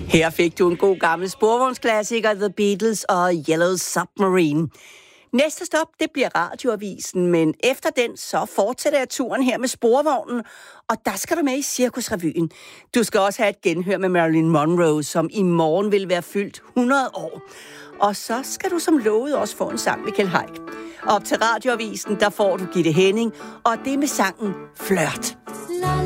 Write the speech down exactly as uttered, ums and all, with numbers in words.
Her fik du en god gammel sporvognsklassiker, The Beatles og Yellow Submarine. Næste stop, det bliver Radioavisen, men efter den, så fortsætter jeg turen her med sporvognen, og der skal du med i Cirkusrevyen. Du skal også have et genhør med Marilyn Monroe, som i morgen vil være fyldt hundrede år. Og så skal du som lovet også få en sang med Kjeld Haik. Op til Radioavisen, der får du Gitte Henning, og det med sangen Flirt.